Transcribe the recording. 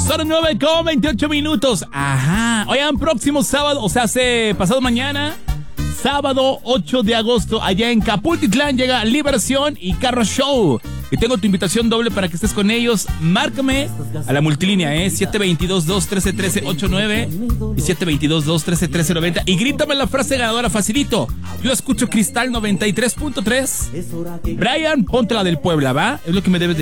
Son 9:28. Ajá. Oigan, próximo sábado, o sea, pasado mañana, sábado 8 de agosto, allá en Capultitlán, llega Liberación y Carro Show. Y tengo tu invitación doble para que estés con ellos. Márcame a la multilínea, 722-213-1389 y 722-213-1390. Y grítame la frase ganadora facilito. Yo escucho Cristal 93.3. Brian, ponte la del Puebla, ¿va? Es lo que me debes de